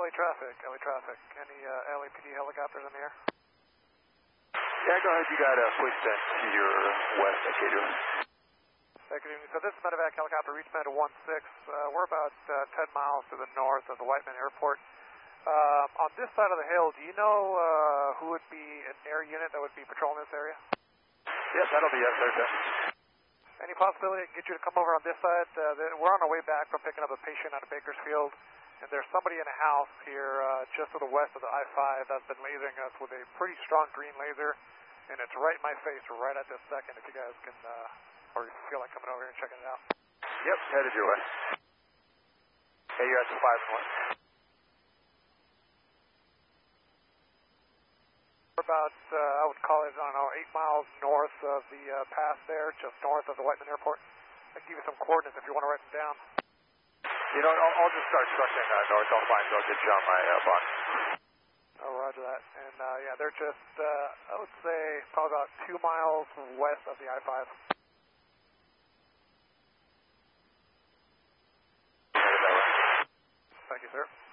LA traffic. Any LAPD helicopters in the air? Yeah, go ahead. You got a police 10 to your west at Cato. Good evening. So this is Medevac helicopter, reach Med 16. We're about 10 miles to the north of the Whiteman Airport. On this side of the hill, do you know who would be an air unit that would be patrolling this area? Yes, that'll be us there, sir. Any possibility I can get you to come over on this side? We're on our way back from picking up a patient out of Bakersfield, and there's somebody in a house here just to the west of the I-5 that's been lasering us with a pretty strong green laser, and it's right in my face right at this second if you guys can, or you feel like coming over here and checking it out. Yep, headed your way. Hey, you're at the 5 and 1. We're about, I would call it, I don't know, 8 miles north of the pass there, just north of the Whiteman Airport. I can give you some coordinates if you want to write them down. You know, I'll just start structuring north. I'll find you. I'll get you on my box. Oh, roger that. And, yeah, they're just, I would say, probably about 2 miles west of the I-5. Headed that way. Thank you, sir.